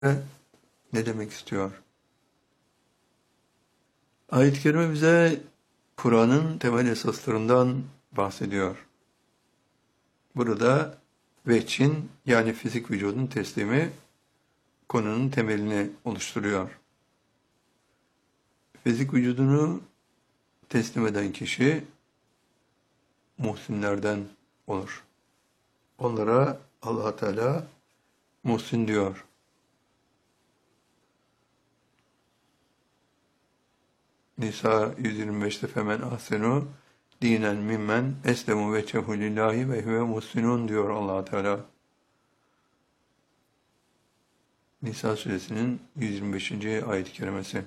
ne demek istiyor? Ayet-i Kerime bize Kur'an'ın temel esaslarından bahsediyor. Burada veçin yani fizik vücudun teslimi konunun temelini oluşturuyor. Fizik vücudunu teslim eden kişi muhsinlerden olur. Onlara Allah Teala muhsin diyor. Nisa 125'te femen ahsenu dinen mimmen eslemu veçehu lillahi ve huve muhsinun diyor Allah Teala. Nisa suresinin 125. ayet-i kerimesi.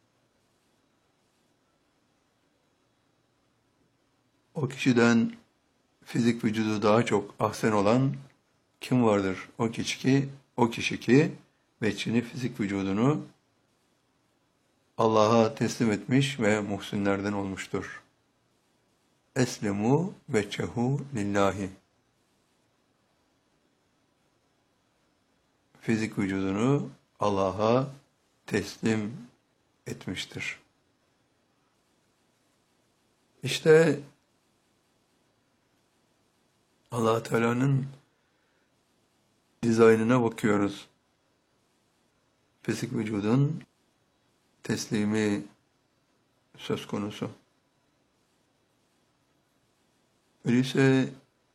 O kişiden fizik vücudu daha çok ahsen olan kim vardır? O kişi ki veçini fizik vücudunu Allah'a teslim etmiş ve muhsinlerden olmuştur. Eslemu veçehu lillahi. Fizik vücudunu Allah'a teslim etmiştir. İşte Allah Teala'nın dizaynına bakıyoruz. Fizik vücudun teslimi söz konusu. Öyleyse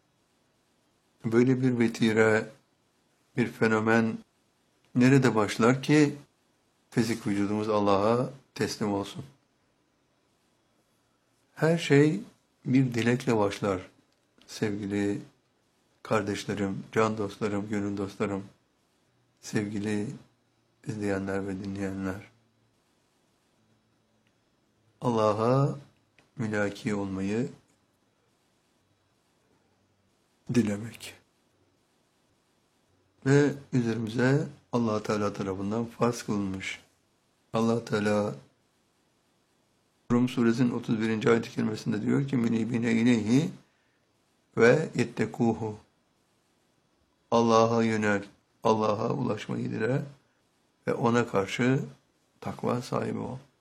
böyle bir vetire, bir fenomen nerede başlar ki fizik vücudumuz Allah'a teslim olsun? Her şey bir dilekle başlar. Sevgili kardeşlerim, can dostlarım, gönül dostlarım, sevgili izleyenler ve dinleyenler. Allah'a mülaki olmayı dilemek. Ve üzerimize Allah Teala tarafından farz kılınmış. Allah Teala Rum suresinin 31. ayet-i kerimesinde diyor ki minibine ileyhi ve yettekuhu. Allah'a yönel, Allah'a ulaşmayı dile ve ona karşı takva sahibi ol.